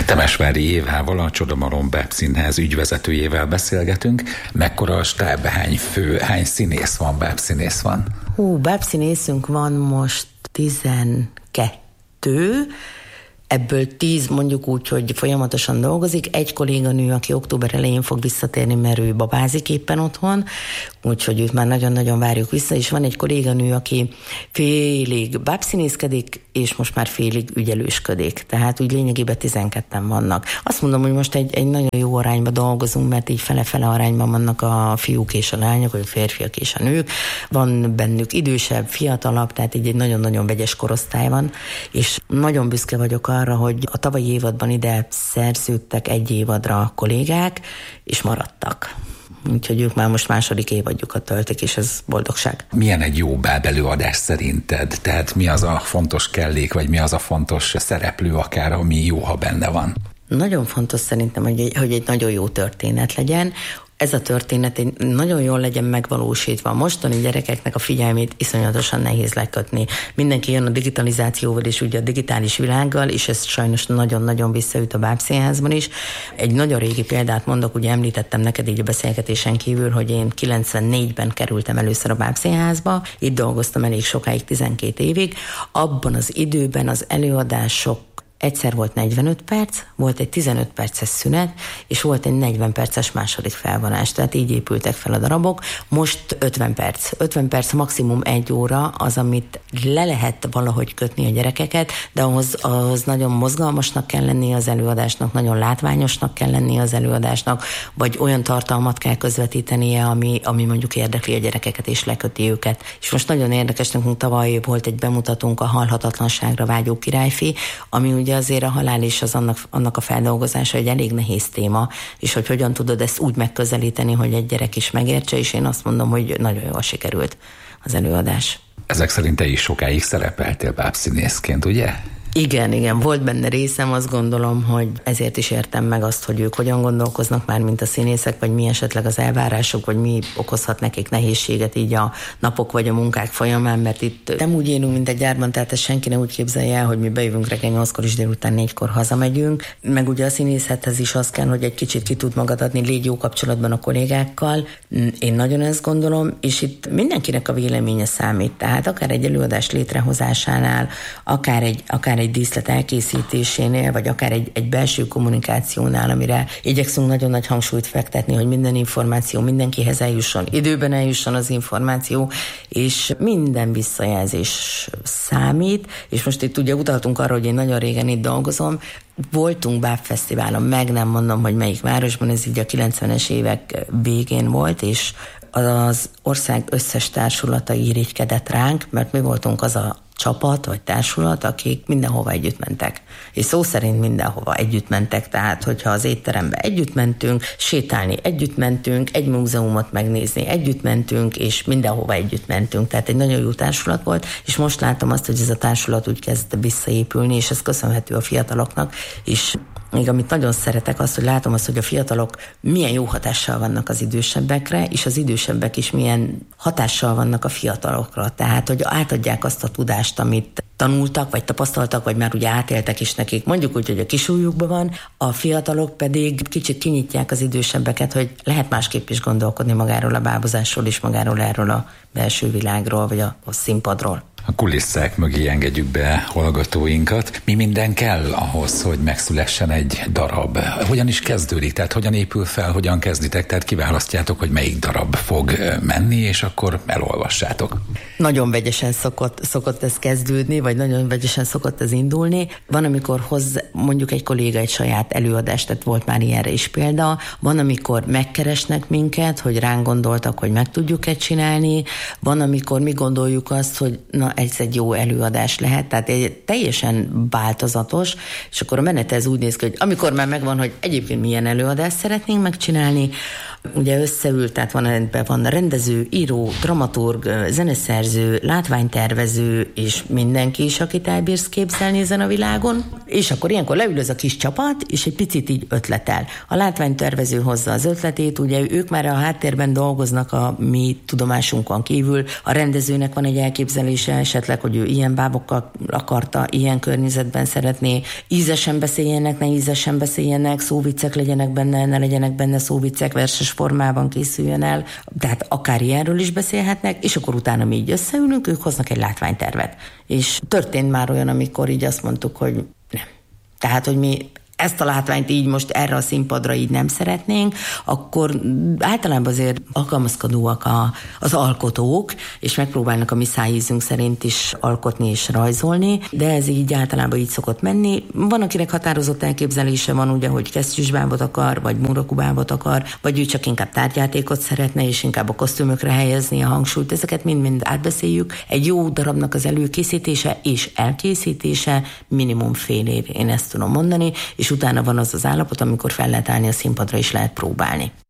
Temesvári Évával, a Csodamalom Báb Színház ügyvezetőjével beszélgetünk. Mekkora a stáb, hány színész van, bábszínész van? Bábszínészünk van most 12, ebből 10 mondjuk úgy, hogy folyamatosan dolgozik. Egy kolléganő, aki október elején fog visszatérni, mert ő babázik éppen otthon, úgyhogy őt már nagyon-nagyon várjuk vissza, és van egy kolléganő, aki félig bábszínészkedik, és most már félig ügyelősködik. Tehát úgy lényegében 12-en vannak. Azt mondom, hogy most egy nagyon jó arányban dolgozunk, mert így fele-fele arányban vannak a fiúk és a lányok, vagy a férfiak és a nők. Van bennük idősebb, fiatalabb, tehát így egy nagyon-nagyon vegyes korosztály van, és nagyon büszke vagyok arra, hogy a tavalyi évadban ide szerződtek egy évadra a kollégák, és maradtak. Úgyhogy ők már most második évadjukat töltik, és ez boldogság. Milyen egy jó báb előadás szerinted? Tehát mi az a fontos kellék, vagy mi az a fontos szereplő akár, ami jó, ha benne van? Nagyon fontos szerintem, hogy egy nagyon jó történet legyen. Ez a történet nagyon jól legyen megvalósítva. A mostani gyerekeknek a figyelmét iszonyatosan nehéz lekötni. Mindenki jön a digitalizációval és ugye a digitális világgal, és ez sajnos nagyon-nagyon visszaüt a Bábszínházban is. Egy nagyon régi példát mondok, ugye említettem neked így a beszélgetésen kívül, hogy én 94-ben kerültem először a Bábszínházba, itt dolgoztam elég sokáig, 12 évig. Abban az időben az előadások egyszer volt 45 perc, volt egy 15 perces szünet, és volt egy 40 perces második felvonás. Tehát így épültek fel a darabok. Most 50 perc. 50 perc, maximum 1 óra az, amit le lehet valahogy kötni a gyerekeket, de ahhoz nagyon mozgalmasnak kell lenni az előadásnak, nagyon látványosnak kell lenni az előadásnak, vagy olyan tartalmat kell közvetítenie, ami mondjuk érdekli a gyerekeket és leköti őket. És most nagyon érdekes, nekünk tavaly volt egy bemutatónk, a Halhatatlanságra vágyó királyfi, ami ugye azért a halál és az annak a feldolgozása egy elég nehéz téma, és hogy hogyan tudod ezt úgy megközelíteni, hogy egy gyerek is megértse, és én azt mondom, hogy nagyon jól sikerült az előadás. Ezek szerint te is sokáig szerepeltél bábszínészként, ugye? Igen, volt benne részem, azt gondolom, hogy ezért is értem meg azt, hogy ők hogyan gondolkoznak már, mint a színészek, vagy mi esetleg az elvárások, vagy mi okozhat nekik nehézséget így a napok vagy a munkák folyamán, mert itt nem úgy élünk, mint egy gyárban, tehát ezt senki ne úgy képzelje el, hogy mi bejövünk reggel 8-kor és délután 4-kor hazamegyünk, meg ugye a színészethez is az kell, hogy egy kicsit ki tud magad adni, légy jó kapcsolatban a kollégákkal. Én nagyon ezt gondolom, és itt mindenkinek a véleménye számít, tehát akár egy előadás létrehozásánál, akár egy díszlet elkészítésénél, vagy akár egy belső kommunikációnál, amire igyekszünk nagyon nagy hangsúlyt fektetni, hogy minden információ mindenkihez eljusson, időben eljusson az információ, és minden visszajelzés számít, és most itt ugye utaltunk arra, hogy én nagyon régen itt dolgozom, voltunk bábfesztiválon, meg nem mondom, hogy melyik városban, ez így a 90-es évek végén volt, és az ország összes társulata irigykedett ránk, mert mi voltunk az a csapat vagy társulat, akik mindenhova együtt mentek. És szó szerint mindenhova együtt mentek, tehát hogyha az étterembe együtt mentünk, sétálni együtt mentünk, egy múzeumot megnézni együtt mentünk, és mindenhova együtt mentünk. Tehát egy nagyon jó társulat volt, és most látom azt, hogy ez a társulat úgy kezd visszaépülni, és ez köszönhető a fiataloknak, és még amit nagyon szeretek azt, hogy látom azt, hogy a fiatalok milyen jó hatással vannak az idősebbekre, és az idősebbek is milyen hatással vannak a fiatalokra. Tehát, hogy átadják azt a tudást, amit tanultak, vagy tapasztaltak, vagy már ugye átéltek is nekik. Mondjuk úgy, hogy a kisújjukban van, a fiatalok pedig kicsit kinyitják az idősebbeket, hogy lehet másképp is gondolkodni magáról a bábozásról, és magáról erről a belső világról, vagy a színpadról. A kulisszák mögé engedjük be hallgatóinkat. Mi minden kell ahhoz, hogy megszülessen egy darab? Hogyan is kezdődik? Tehát hogyan épül fel, hogyan kezditek? Tehát kiválasztjátok, hogy melyik darab fog menni, és akkor elolvassátok. Nagyon vegyesen szokott ez kezdődni, vagy nagyon vegyesen szokott ez indulni. Van, amikor hoz mondjuk egy kolléga egy saját előadást, tehát volt már ilyenre is példa. Van, amikor megkeresnek minket, hogy ránk gondoltak, hogy meg tudjuk-e csinálni. Van, amikor mi gondoljuk azt, hogy na, ez egy jó előadás lehet, tehát teljesen változatos, és akkor a menet ez úgy néz ki, hogy amikor már megvan, hogy egyébként milyen előadást szeretnénk megcsinálni, ugye összeül, tehát van rendező, író, dramaturg, zeneszerző, látványtervező, és mindenki is, akit elbírsz képzelni ezen a világon, És akkor ilyenkor leül ez a kis csapat, és egy picit így ötletel. A látványtervező hozza az ötletét, ugye ők már a háttérben dolgoznak a mi tudomásunkon kívül, a rendezőnek van egy elképzelése esetleg, hogy ő ilyen bábokkal akarta, ilyen környezetben szeretné, ízesen beszéljenek, ne ízesen beszéljenek, szóviccek legyenek benne, ne legyenek benne szóviccek, verses formában készüljön el, tehát akár ilyenről is beszélhetnek, és akkor utána mi így összeülünk, ők hoznak egy látványtervet. És történt már olyan, amikor így azt mondtuk, hogy nem. Tehát, hogy mi ezt a látványt így most erre a színpadra így nem szeretnénk, akkor általában azért alkalmazkodóak az alkotók, és megpróbálnak a mi szájízünk szerint is alkotni és rajzolni, de ez így általában így szokott menni. Van, akinek határozott elképzelése van, ugye, hogy kesztyűsbábot akar, vagy murakubábot akar, vagy ő csak inkább tárgyjátékot szeretne, és inkább a kosztümökre helyezni a hangsúlyt. Ezeket mind-mind átbeszéljük. Egy jó darabnak az előkészítése és elkészítése minimum fél év, én ezt tudom mondani, és utána van az az állapot, amikor fel lehet állni a színpadra, és lehet próbálni.